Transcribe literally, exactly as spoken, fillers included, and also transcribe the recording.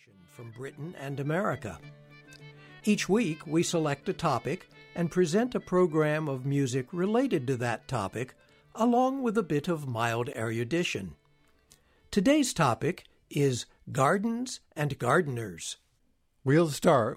from Britain and America. Each week, we select a topic and present a program of music related to that topic, along with a bit of mild erudition. Today's topic is Gardens and Gardeners. We'll start